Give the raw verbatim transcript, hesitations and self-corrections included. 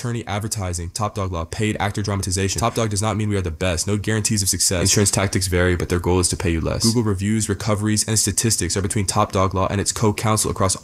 attorney advertising, Top Dog Law, paid actor dramatization. Top Dog does not mean we are the best. No guarantees of success. Insurance tactics vary, but their goal is to pay you less. Google reviews, recoveries, and statistics are between Top Dog Law and its co-counsel across